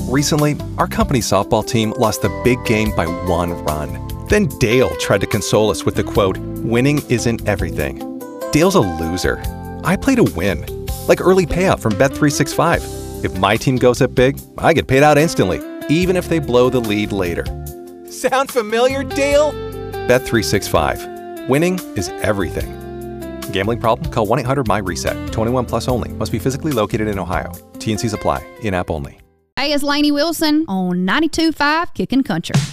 Recently, our company's softball team lost the big game by 1 run. Then Dale tried to console us with the quote, "Winning isn't everything." Dale's a loser. I play to win. Like early payout from Bet365. If my team goes up big, I get paid out instantly, even if they blow the lead later. Sound familiar, Dale? Bet365. Winning is everything. Gambling problem? Call 1-800-MY-RESET. 21 plus only. Must be physically located in Ohio. T&Cs apply. In-app only. Hey, it's Lainey Wilson on 92.5 Kickin' Country.